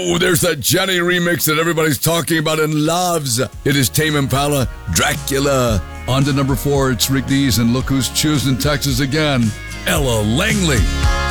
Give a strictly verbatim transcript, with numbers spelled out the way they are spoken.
Oh, there's that Jenny remix that everybody's talking about and loves. It is Tame Impala, Dracula. On to number four, it's Rick Dees, and look who's choosing Texas again, Ella Langley.